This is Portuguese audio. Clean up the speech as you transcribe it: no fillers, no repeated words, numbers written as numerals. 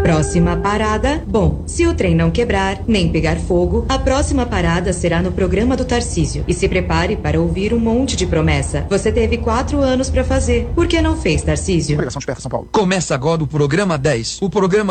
Próxima parada. Bom, se o trem não quebrar, nem pegar fogo, a próxima parada será no programa do Tarcísio. E se prepare para ouvir um monte de promessa. Você teve 4 anos para fazer. Por que não fez, Tarcísio? Obrigação de São Paulo. Começa agora o programa 10. O programa